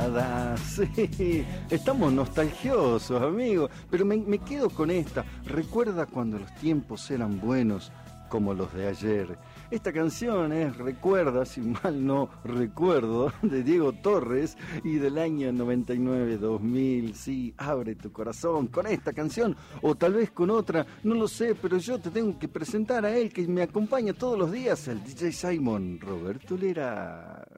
nada. Sí, estamos nostalgiosos, amigos, pero me quedo con esta. Recuerda cuando los tiempos eran buenos como los de ayer. Esta canción es Recuerda, si mal no recuerdo, de Diego Torres y del año 99-2000. Sí, abre tu corazón con esta canción o tal vez con otra, no lo sé, pero yo te tengo que presentar a él que me acompaña todos los días, el DJ Simon, Roberto Lera.